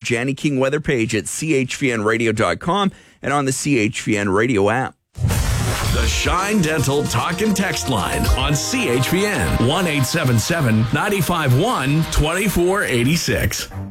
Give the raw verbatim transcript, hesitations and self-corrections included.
Janny King weather page at c h v n radio dot com and on the C H V N Radio app. The Shine Dental Talk and Text Line on C H V N one eight seven seven, nine five one, two four eight six.